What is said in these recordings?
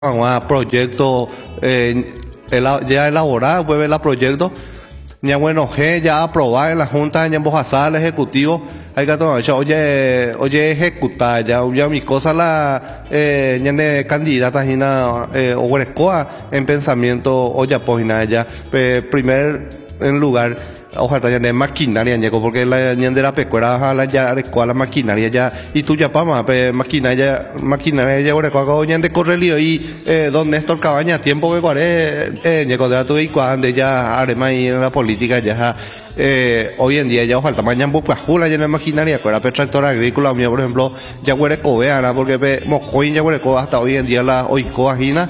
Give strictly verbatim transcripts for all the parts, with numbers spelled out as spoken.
a proyecto eh, ya elaborado, puede ver los proyectos. Ya bueno, G ya aprobada en la Junta de Embojazada el Ejecutivo. Hay que tomar, oye, oye, ejecutar ya, ya mi cosa la, eh, ya de candidata, Gina, eh, o en pensamiento, oye, pues, ya, eh, primer en lugar, ojalá ya de maquinaria, ñeco, porque la ñan de la pecuera, la ya, la maquinaria ya, y tú ya, pama, maquinaria, maquinaria, ya, o ñan de Correlio, y, eh, don Néstor Cabaña, tiempo que cuare, eh, ñeco, de la tu y cuando ya, arema y en la política, ya, eh, hoy en día ya ojalá tamaño pues jula ya no es maquinaria, pero la tractor agrícola, mía, por ejemplo, ya huele coveana, porque pe, mocoin ya huele hasta hoy en día la oico ajina.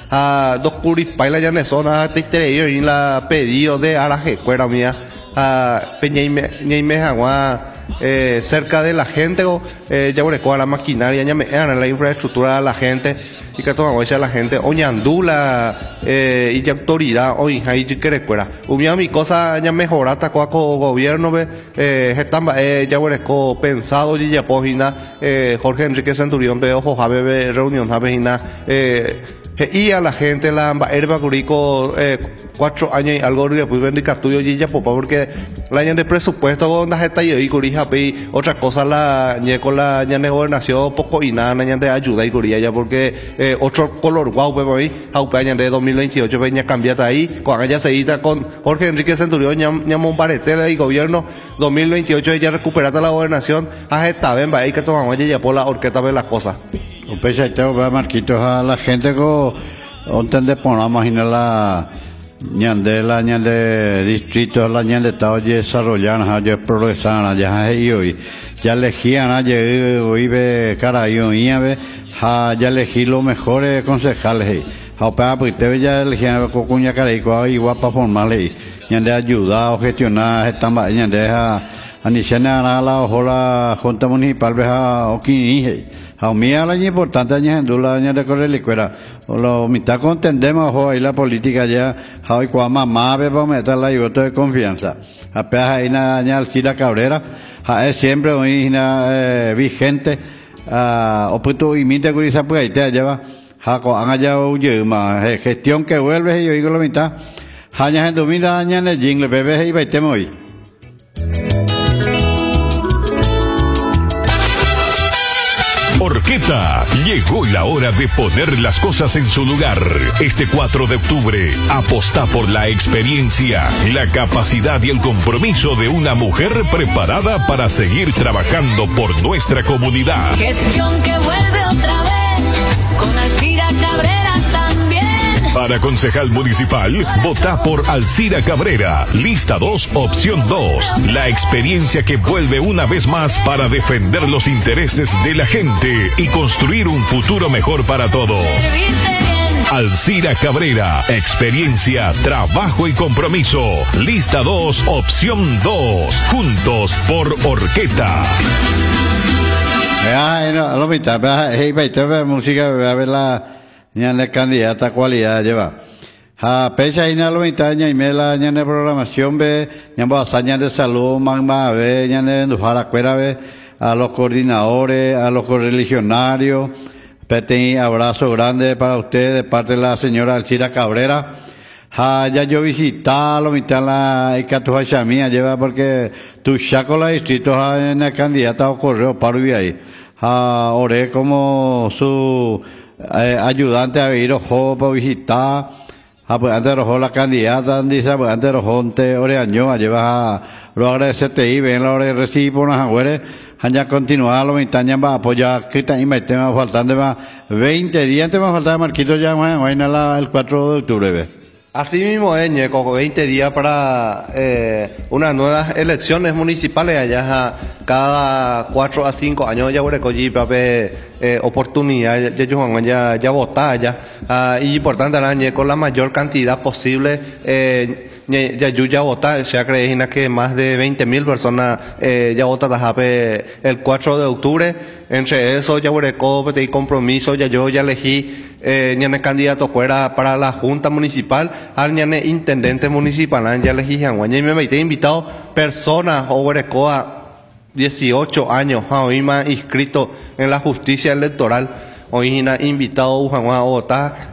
A dos puris paila ya en zona te y la pedido de araje cuera mía a peña y me agua eh, cerca de la gente o eh, ya bueno con la maquinaria ya me en la infraestructura de la gente y que toma a la gente oñandula eh, y ya autoridad hoy ahí quiere cuera ubia mi cosa ya mejora hasta cuaco gobierno ve eh, están eh, ya bueno pensado y ya pogina eh, Jorge Enrique Centurión ve ojo jabe reunión jabe eh y a la gente la herba curico eh, cuatro años y algo de pues venir tuyo y ya popa porque la año de presupuesto donde está y curija y otra cosa la ñe con la ña de gobernación poco y nada ña de ayuda y curilla ya porque eh, otro color guau pero ahí aupa ña de dos mil veintiocho peña cambiata ahí con allá seguida con Jorge Enrique Centurión ña ña Monbaretela y gobierno dos mil veintiocho ya recuperata la gobernación a esta ven va ahí que tomamos ya por la orquesta de las cosas. Un pese a Marquitos a la gente que entende por la máquina la ñande la ñande distrito la ñande estado ya desarrollando ya progresando ya hoy ya elegían ya hoy ve cara yo ve ya elegí los mejores concejales ha para pues te ya elegían con cuña cara y igual para formarle ñande ayudar o gestionar esta ñande a anisena la ojola junta municipal veja o quinije a mí a la importante año en la año de correr cuera o lo mitad contendemos hoy la política ya hoy cuando mamá ve vamos a meterla y voto de confianza apenas hay una año Alcira Cabrera es siempre una vigente o puto imita curiza pues ahí te lleva jaco han allá más gestión que vuelve y yo digo la mitad años en domina años en el jingle bebé y baitemos hoy. Orqueta, llegó la hora de poner las cosas en su lugar. Este cuatro de octubre, apostá por la experiencia, la capacidad y el compromiso de una mujer preparada para seguir trabajando por nuestra comunidad. Gestión que vuelve otra vez, con Alcira Cabrera también. Para concejal municipal, votá por Alcira Cabrera, lista dos, opción dos. La experiencia que vuelve una vez más para defender los intereses de la gente y construir un futuro mejor para todos. Alcira Cabrera, experiencia, trabajo y compromiso. Lista dos, opción dos. Juntos por Orqueta. Ay, no, lo mitad, hey, música, a ver la ña de candidata cualidad lleva. A pecha y na lo mitad ña y me la ña de programación ve, ña basaña de salud, magma ve, ña de endujara cuera ve, a los coordinadores, a los correligionarios, peten abrazo grande para ustedes de parte de la señora Alcira Cabrera. Ha, ya yo visité lo mitad la Icatuja Chamía lleva porque tu chaco la distrito en la candidata o correo paro y ahí. Ha, oré como su eh, ayudante a ir ojo para visitar. Ha, pues antes ojo la candidata, dice, pues antes ojo te ore año, lleva a lo agradecerte y ven la hora de recibir por unas agüeres. Ya continuar lo mitad ya va a apoyar que también me tema faltando más veinte días te va a faltar Marquito ya mañana el cuatro de octubre ve. Así mismo es, Ñeco, veinte días para eh, unas nuevas elecciones municipales allá cada cuatro a cinco años ya huele allí para eh, oportunidad ya ya ya ya votar ya ah, y importante la Ñeco la mayor cantidad posible eh, ya yo ya vota se ha creído que más de veinte mil personas eh, ya votan el cuatro de octubre entre eso ya huele y compromiso ya yo ya elegí eh, ñane candidato fuera para la junta municipal al ñane intendente municipal ya elegí y me he invitado personas o huerecoa dieciocho años a hoy más inscrito en la justicia electoral hoy invitado Juan Bogotá